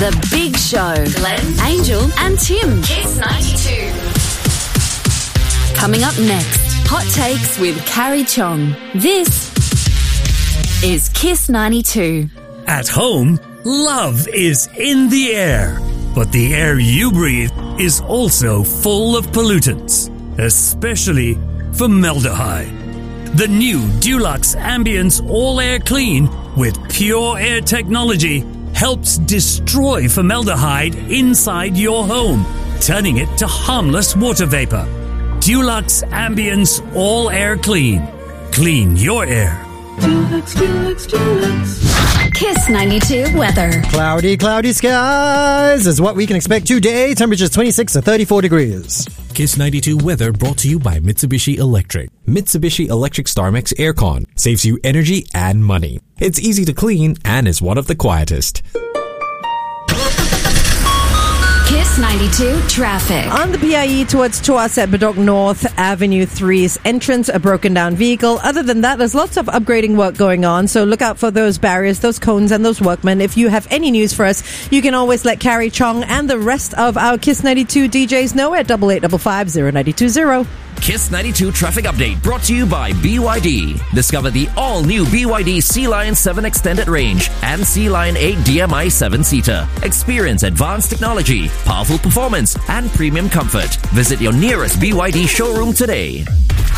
The Big Show. Glenn, Angel and Tim. Kiss 92. Coming up next, Hot Takes with Carrie Chong. This is Kiss 92. At home, love is in the air. But the air you breathe is also full of pollutants, especially formaldehyde. The new Dulux Ambience All Air Clean with pure air technology helps destroy formaldehyde inside your home, turning it to harmless water vapor. Dulux Ambience All Air Clean. Clean your air. Dulux, Dulux, Dulux. Kiss 92 weather. Cloudy skies is what we can expect today. Temperatures 26 to 34 degrees. Kiss 92 weather brought to you by Mitsubishi Electric. Mitsubishi Electric StarMix Aircon saves you energy and money. It's easy to clean and is one of the quietest. Kiss 92 traffic. On the PIE towards Tuas at Bedok North Avenue 3's entrance, a broken down vehicle. Other than that, there's lots of upgrading work going on, so look out for those barriers, those cones and those workmen. If you have any news for us, you can always let Carrie Chong and the rest of our Kiss 92 DJs know at 8855-0920. Kiss 92 traffic update brought to you by BYD. Discover the all-new BYD Sea Lion 7 Extended Range and Sea Lion 8 DMI 7-seater. Experience advanced technology, powerful performance, and premium comfort. Visit your nearest BYD showroom today.